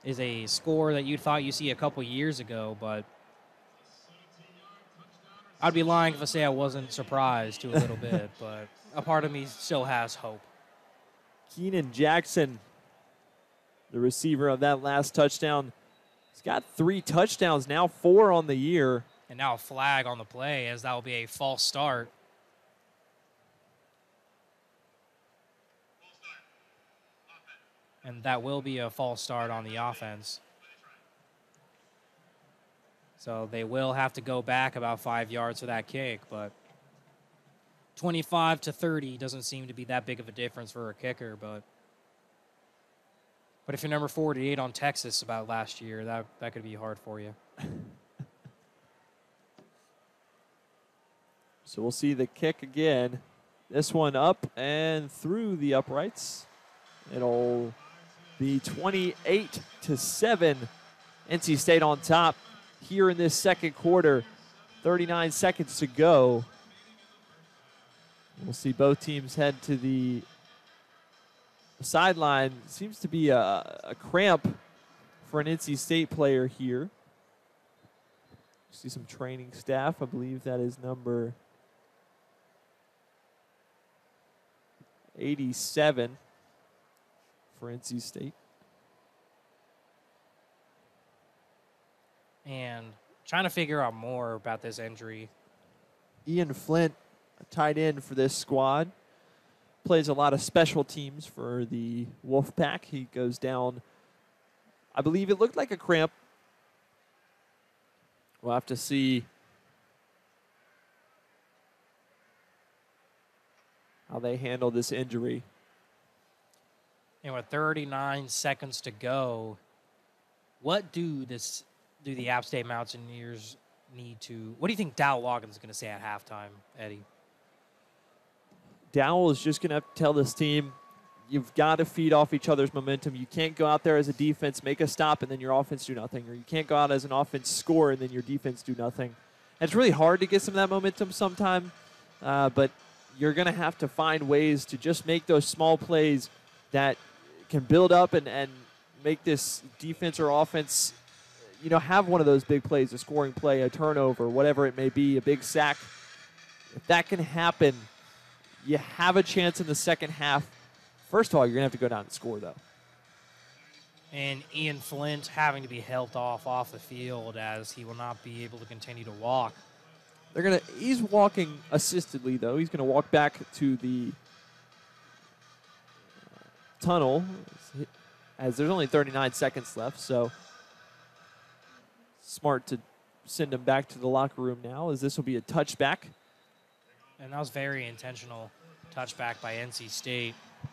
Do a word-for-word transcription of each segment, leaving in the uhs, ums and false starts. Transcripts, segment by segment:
is a score that you thought you see a couple years ago, but I'd be lying if I say I wasn't surprised to a little bit, but a part of me still has hope. Keenan Jackson, the receiver of that last touchdown, he's got three touchdowns now, four on the year. And now a flag on the play, as that will be a false start. And that will be a false start on the offense. So they will have to go back about five yards for that kick, but twenty-five to thirty doesn't seem to be that big of a difference for a kicker, but but if you're number forty-eight on Texas about last year, that, that could be hard for you. So we'll see the kick again. This one up and through the uprights. It'll be twenty-eight to seven. N C State on top here in this second quarter. thirty-nine seconds to go. We'll see both teams head to the sideline. Seems to be a, a cramp for an N C State player here. See some training staff. I believe that is number eighty-seven for N C State. And trying to figure out more about this injury. Ian Flint, a tight end for this squad, plays a lot of special teams for the Wolfpack. He goes down, I believe it looked like a cramp. We'll have to see how they handle this injury. And with thirty-nine seconds to go, what do this do the App State Mountaineers need to? What do you think Dow Loggins is going to say at halftime, Eddie? Dowell is just going to have to tell this team, you've got to feed off each other's momentum. You can't go out there as a defense, make a stop, and then your offense do nothing. Or you can't go out as an offense, score, and then your defense do nothing. And it's really hard to get some of that momentum sometime, uh, but you're going to have to find ways to just make those small plays that can build up and, and make this defense or offense, you know, have one of those big plays, a scoring play, a turnover, whatever it may be, a big sack. If that can happen, you have a chance in the second half. First of all, you're going to have to go down and score, though. And Ian Flint having to be helped off off the field as he will not be able to continue to walk. They're gonna. He's walking assistedly, though. He's going to walk back to the tunnel as there's only thirty-nine seconds left, so smart to send him back to the locker room now, as this will be a touchback. And that was very intentional touchback by N C State.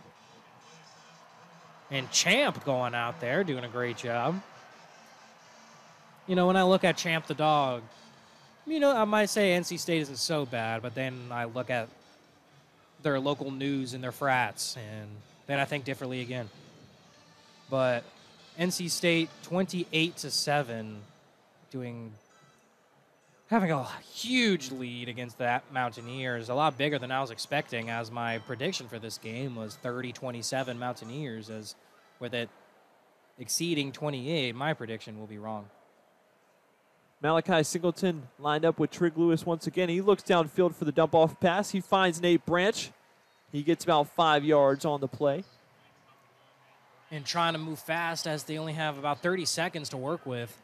And Champ going out there doing a great job. You know, when I look at Champ the dog, you know, I might say N C State isn't so bad, but then I look at their local news and their frats, and then I think differently again. But N C State twenty-eight to seven, doing having a huge lead against the Mountaineers, a lot bigger than I was expecting, as my prediction for this game was thirty twenty-seven Mountaineers. As with it exceeding twenty-eight, my prediction will be wrong. Malachi Singleton lined up with Trig Lewis once again. He looks downfield for the dump-off pass. He finds Nate Branch. He gets about five yards on the play. And trying to move fast as they only have about thirty seconds to work with.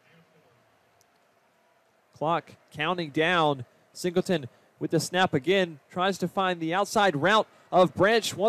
Clock counting down. Singleton with the snap again. Tries to find the outside route of Branch.